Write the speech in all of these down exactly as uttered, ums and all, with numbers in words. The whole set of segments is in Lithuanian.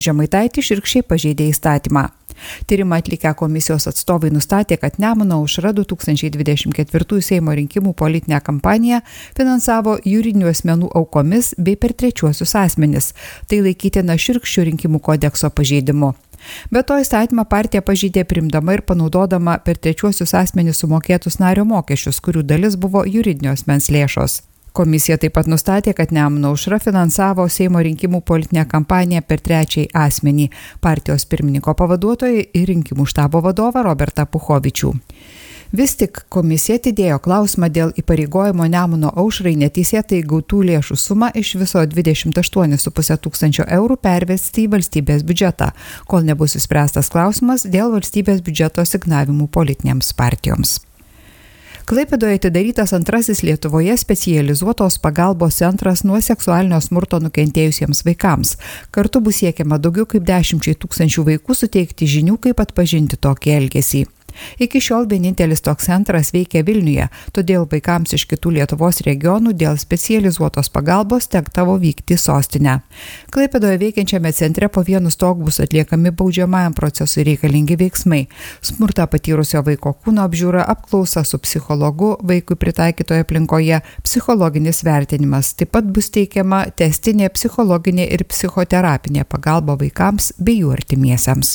Žemaitaitis šiurkščiai pažeidė įstatymą. Tyrimą atlikę komisijos atstovai nustatė, kad Nemuno aušra du tūkstančiai dvidešimt ketvirtųjų Seimo rinkimų politinę kampaniją finansavo juridinių asmenų aukomis bei per trečiuosius asmenis. Tai laikytina šiurkščiu rinkimų kodekso pažeidimu. Be to įstatymą partija pažeidė priimdama ir panaudodama per trečiuosius asmenis sumokėtus nario mokesčius, kurių dalis buvo juridinio asmens lėšos. Komisija taip pat nustatė, kad Nemuno aušra finansavo Seimo rinkimų politinę kampaniją per trečiąjį asmenį – partijos pirmininko pavaduotoją ir rinkimų štabo vadovą Robertą Puchovičių. Vis tik komisija atidėjo klausimą dėl įpareigojimo Nemuno aušrai neteisėtai gautų lėšų sumą iš viso dvidešimt aštuoni su puse tūkstančio eurų pervesti į valstybės biudžetą, kol nebus išspręstas klausimas dėl valstybės biudžeto asignavimų politinėms partijoms. Klaipėdoje atidarytas antrasis Lietuvoje specializuotos pagalbos centras nuo seksualinio smurto nukentėjusiems vaikams. Kartu bus siekiama daugiau kaip dešimčiai tūkstančių vaikų suteikti žinių, kaip atpažinti tokį elgesį. Iki šiol vienintelis toks centras veikia Vilniuje, todėl vaikams iš kitų Lietuvos regionų dėl specializuotos pagalbos tektavo vykti į sostinę. Klaipėdoje veikiančiame centre po vienu stogu bus atliekami baudžiamajam procesui reikalingi veiksmai. Smurtą patyrusio vaiko kūno apžiūra, apklausa su psichologu vaikui pritaikytoje aplinkoje, psichologinis vertinimas. Taip pat bus teikiama testinė, psichologinė ir psichoterapinė pagalba vaikams bei jų artimiesiems.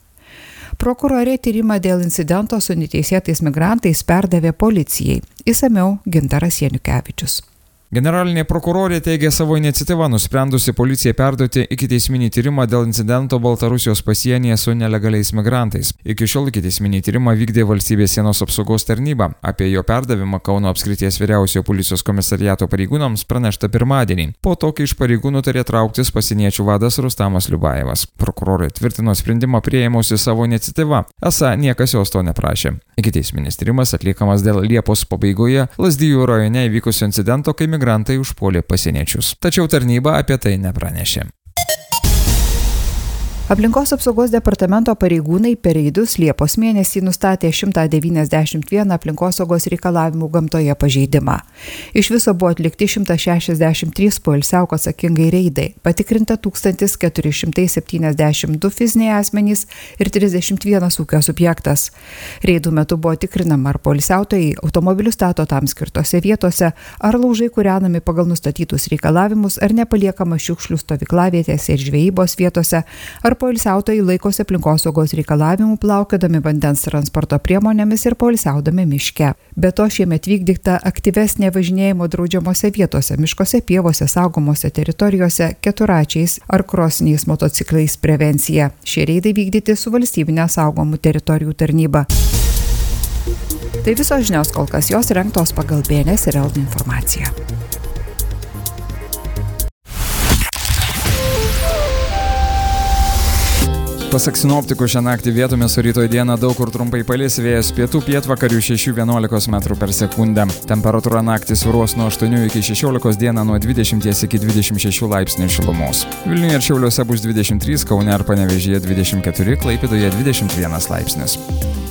Prokurorė tyrimą dėl incidento su neteisėtais migrantais perdavė policijai. Išsamiau Gintaras Janukevičius. Generalinė prokurorė teigė savo iniciatyvą nusprendusi policijai perduoti ikiteisminį tyrimą dėl incidento Baltarusijos pasienyje su nelegaliais migrantais. Iki šiol ikiteisminį tyrimą vykdė Valstybės sienos apsaugos tarnyba. Apie jo perdavimą Kauno apskrities vyriausiojo policijos komisariato pareigūnams pranešta pirmadienį. Po to, kai iš pareigų nutarė trauktis pasieniečių vadas Rustamas Liubajevas. Prokurorė tvirtino sprendimą priėmusi savo iniciatyvą. Esą niekas jos to neprašė. Ikiteisminis tyrimas atliekamas dėl Liepos pabaigoje Lazdijų rajone įvykusio incidento, kai migrantai užpuolė pasieniečius. Tačiau tarnyba apie tai nepranešė. Aplinkos apsaugos departamento pareigūnai per reidus Liepos mėnesį nustatė šimtą devyniasdešimt vieną aplinkosaugos reikalavimų gamtoje pažeidimą. Iš viso buvo atlikti šimtas šešiasdešimt trys poilsiauk atsakingai reidai, patikrinta tūkstantis keturi šimtai septyniasdešimt du fiziniai asmenys ir trisdešimt vienas ūkio subjektas. Reidų metu buvo tikrinama, ar poilsiautojai automobilius stato tam skirtose vietose, ar laužai kūrenami pagal nustatytus reikalavimus, ar nepaliekama šiukšlių stovyklavietėse ir žvejybos vietose, ar poilsiautojai laikosi aplinkosaugos reikalavimų plaukiodami vandens transporto priemonėmis ir poilsiaudami miške. Be to šiemet vykdyta aktyvesnė važinėjimo draudžiamose vietose, miškose, pievose, saugomose teritorijose, keturračiais ar krosiniais motociklais prevencija. Šie reidai vykdyti su valstybinė saugomų teritorijų tarnyba. Tai visos žinios kol kas, jos rengtos pagal B N S ir L T informaciją. Pasak sinoptikų, šią naktį vietomis, o rytoj dieną daug kur trumpai palis, vėjas pietų pietvakarių šeši vienuolika metrų per sekundę. Temperatūra naktį svyruos nuo aštuonių iki šešiolikos, dieną nuo dvidešimt iki dvidešimt šešių laipsnių šilumos. Vilniuje ir Šiauliuose bus dvidešimt trys, Kaune ir Panevėžyje dvidešimt keturi, Klaipėdoje dvidešimt vienas laipsnis.